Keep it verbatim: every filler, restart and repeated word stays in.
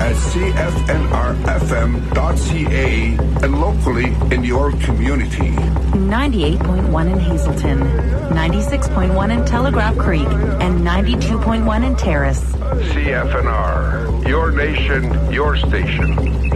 at c f n r f m dot c a and locally in your community. ninety-eight point one in Hazelton, ninety-six point one in Telegraph Creek, and ninety-two point one in Terrace. C F N R, your nation, your station.